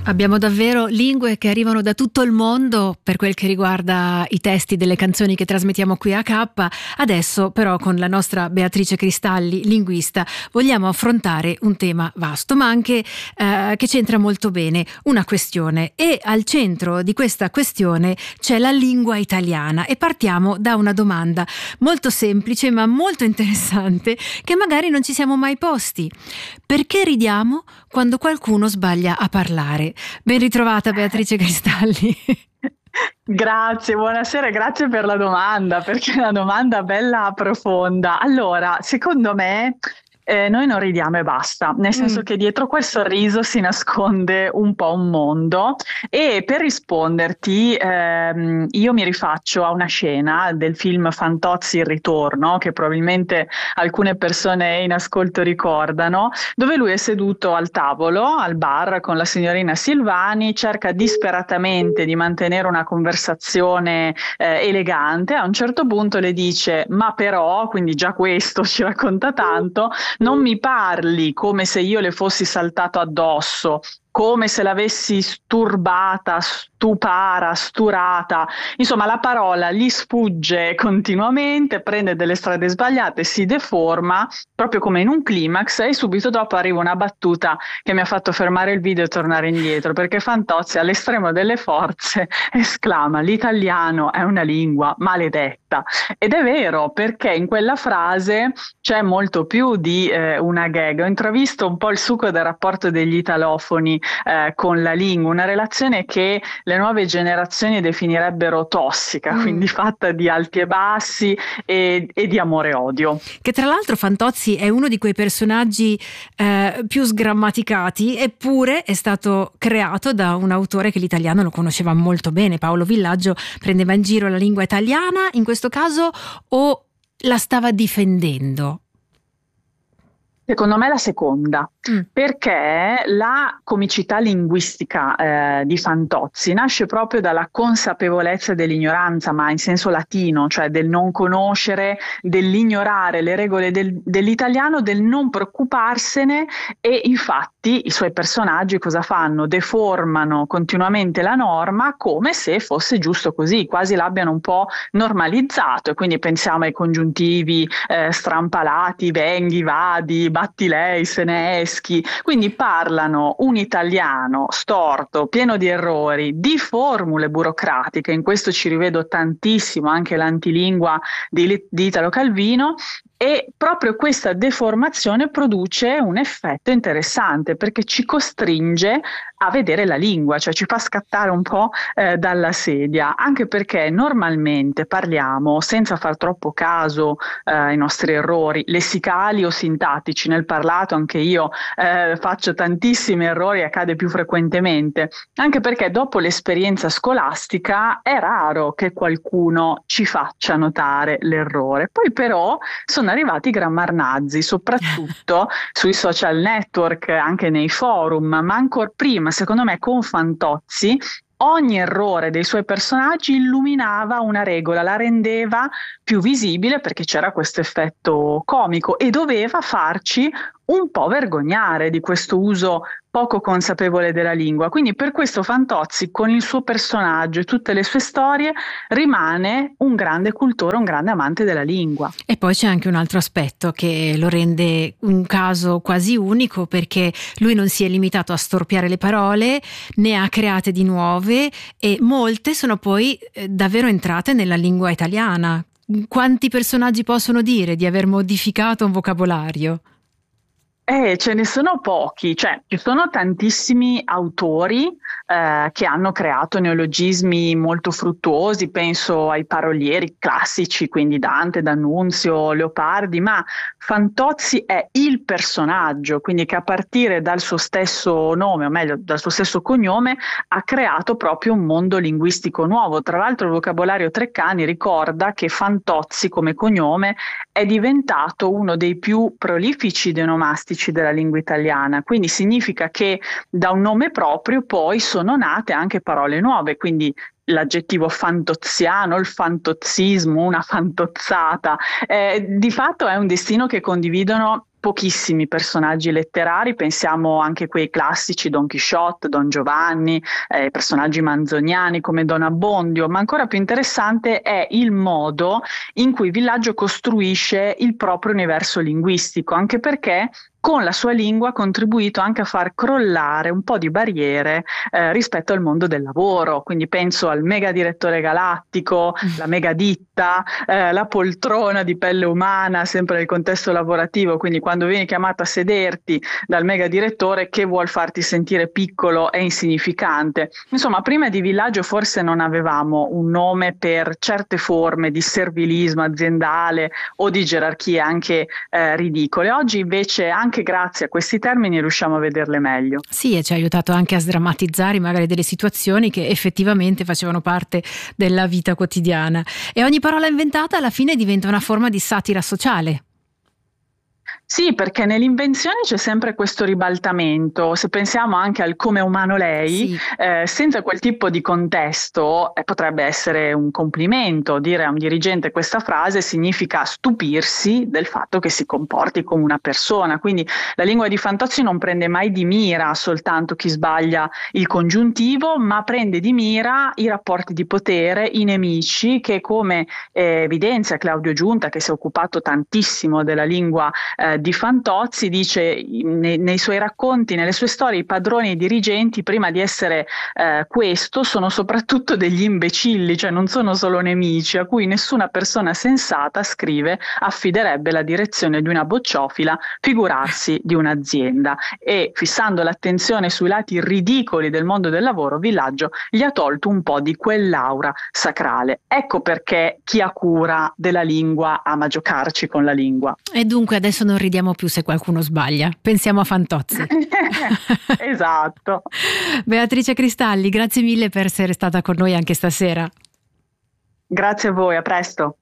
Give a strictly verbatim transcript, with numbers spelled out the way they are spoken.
Abbiamo davvero lingue che arrivano da tutto il mondo per quel che riguarda i testi delle canzoni che trasmettiamo qui a K. Adesso però con la nostra Beatrice Cristalli, linguista, vogliamo affrontare un tema vasto ma anche eh, che c'entra molto bene, una questione, e al centro di questa questione c'è la lingua italiana e partiamo da una domanda molto semplice ma molto interessante che magari non ci siamo mai posti. Perché ridiamo quando qualcuno sbaglia a parlare? Ben ritrovata Beatrice Cristalli. Grazie, buonasera, grazie per la domanda, perché è una domanda bella profonda. Allora, secondo me eh, noi non ridiamo e basta, nel senso mm. che dietro quel sorriso si nasconde un po' un mondo, e per risponderti ehm, io mi rifaccio a una scena del film Fantozzi il ritorno, che probabilmente alcune persone in ascolto ricordano, dove lui è seduto al tavolo, al bar, con la signorina Silvani, cerca disperatamente di mantenere una conversazione eh, elegante. A un certo punto le dice: ma però, quindi già questo ci racconta tanto, non mi parli come se io le fossi saltato addosso, come se l'avessi sturbata, stupara, sturata. Insomma, la parola gli sfugge continuamente, prende delle strade sbagliate, si deforma, proprio come in un climax, e subito dopo arriva una battuta che mi ha fatto fermare il video e tornare indietro, perché Fantozzi, all'estremo delle forze, esclama: l'italiano è una lingua maledetta. Ed è vero, perché in quella frase c'è molto più di eh, una gag. Ho intravisto un po' il succo del rapporto degli italofoni Eh, con la lingua, una relazione che le nuove generazioni definirebbero tossica, mm. quindi fatta di alti e bassi e, e di amore e odio. Che tra l'altro Fantozzi è uno di quei personaggi eh, più sgrammaticati, eppure è stato creato da un autore che l'italiano lo conosceva molto bene. Paolo Villaggio prendeva in giro la lingua italiana in questo caso, o la stava difendendo? Secondo me la seconda, mm. perché la comicità linguistica eh, di Fantozzi nasce proprio dalla consapevolezza dell'ignoranza, ma in senso latino, cioè del non conoscere, dell'ignorare le regole del, dell'italiano, del non preoccuparsene, e infatti i suoi personaggi cosa fanno? Deformano continuamente la norma come se fosse giusto così, quasi l'abbiano un po' normalizzato, e quindi pensiamo ai congiuntivi eh, strampalati, venghi, vadi, batti lei, se ne eschi. Quindi parlano un italiano storto, pieno di errori, di formule burocratiche. In questo ci rivedo tantissimo anche l'antilingua di, di Italo Calvino, e proprio questa deformazione produce un effetto interessante, perché ci costringe a vedere la lingua, cioè ci fa scattare un po' eh, dalla sedia, anche perché normalmente parliamo senza far troppo caso eh, ai nostri errori lessicali o sintattici. Nel parlato anche io eh, faccio tantissimi errori, accade più frequentemente, anche perché dopo l'esperienza scolastica è raro che qualcuno ci faccia notare l'errore. Poi però sono arrivati i grammarnazzi, soprattutto sui social network, anche nei forum, ma ancor prima, secondo me, con Fantozzi. Ogni errore dei suoi personaggi illuminava una regola, la rendeva più visibile, perché c'era questo effetto comico, e doveva farci un po' vergognare di questo uso poco consapevole della lingua. Quindi per questo Fantozzi, con il suo personaggio e tutte le sue storie, rimane un grande cultore, un grande amante della lingua. E poi c'è anche un altro aspetto che lo rende un caso quasi unico, perché lui non si è limitato a storpiare le parole, ne ha create di nuove, e molte sono poi eh, davvero entrate nella lingua italiana. Quanti personaggi possono dire di aver modificato un vocabolario? Eh, ce ne sono pochi, cioè ci sono tantissimi autori eh, che hanno creato neologismi molto fruttuosi, penso ai parolieri classici, quindi Dante, D'Annunzio, Leopardi, ma Fantozzi è il personaggio, quindi che a partire dal suo stesso nome, o meglio dal suo stesso cognome, ha creato proprio un mondo linguistico nuovo. Tra l'altro il vocabolario Treccani ricorda che Fantozzi come cognome è diventato uno dei più prolifici deonomastici della lingua italiana, quindi significa che da un nome proprio poi sono nate anche parole nuove, quindi l'aggettivo fantoziano, il fantozzismo, una fantozzata, eh, di fatto è un destino che condividono pochissimi personaggi letterari, pensiamo anche a quei classici Don Chisciotte, Don Giovanni, eh, personaggi manzoniani come Don Abbondio, ma ancora più interessante è il modo in cui Villaggio costruisce il proprio universo linguistico, anche perché con la sua lingua ha contribuito anche a far crollare un po' di barriere eh, rispetto al mondo del lavoro. Quindi penso al mega direttore galattico, la mega ditta, eh, la poltrona di pelle umana, sempre nel contesto lavorativo. Quindi quando vieni chiamato a sederti dal mega direttore che vuol farti sentire piccolo e insignificante. Insomma, prima di Villaggio forse non avevamo un nome per certe forme di servilismo aziendale o di gerarchie anche eh, ridicole. Oggi invece anche Anche grazie a questi termini riusciamo a vederle meglio. Sì, e ci ha aiutato anche a sdrammatizzare magari delle situazioni che effettivamente facevano parte della vita quotidiana. E ogni parola inventata alla fine diventa una forma di satira sociale. Sì, perché nell'invenzione c'è sempre questo ribaltamento. Se pensiamo anche al come umano lei, Sì. eh, senza quel tipo di contesto eh, potrebbe essere un complimento. Dire a un dirigente questa frase significa stupirsi del fatto che si comporti come una persona. Quindi la lingua di Fantozzi non prende mai di mira soltanto chi sbaglia il congiuntivo, ma prende di mira i rapporti di potere, i nemici, che come eh, evidenzia Claudio Giunta, che si è occupato tantissimo della lingua eh, di Fantozzi, dice nei, nei suoi racconti, nelle sue storie, i padroni e i dirigenti prima di essere eh, questo sono soprattutto degli imbecilli, cioè non sono solo nemici a cui nessuna persona sensata, scrive, affiderebbe la direzione di una bocciofila, figurarsi di un'azienda. E fissando l'attenzione sui lati ridicoli del mondo del lavoro, Villaggio gli ha tolto un po' di quell'aura sacrale. Ecco perché chi ha cura della lingua ama giocarci con la lingua. E dunque adesso non ridiamo più se qualcuno sbaglia, pensiamo a Fantozzi. Esatto. Beatrice Cristalli, grazie mille per essere stata con noi anche stasera. Grazie a voi, a presto.